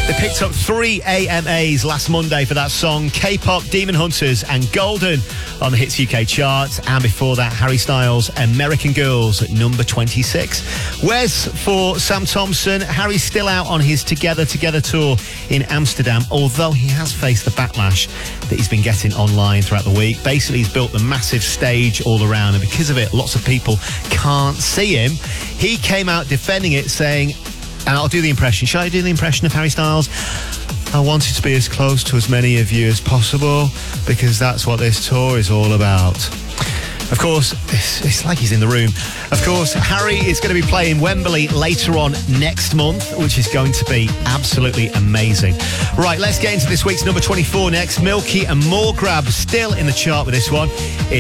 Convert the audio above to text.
They picked up 3 AMAs last Monday for that song, K-pop, Demon Hunters and Golden on the Hits UK charts. And before that, Harry Styles, American Girls at number 26. Wes for Sam Thompson. Harry's still out on his Together tour in Amsterdam, although he has faced the backlash that he's been getting online throughout the week. Basically, he's built the massive stage all around, and because of it, lots of people can't see him. He came out defending it, saying, and I'll do the impression. Shall I do the impression of Harry Styles? I wanted to be as close to as many of you as possible because that's what this tour is all about. Of course, it's like he's in the room. Of course, Harry is going to be playing Wembley later on next month, which is going to be absolutely amazing. Right, let's get into this week's number 24 next. Milky and More Grab still in the chart with this one.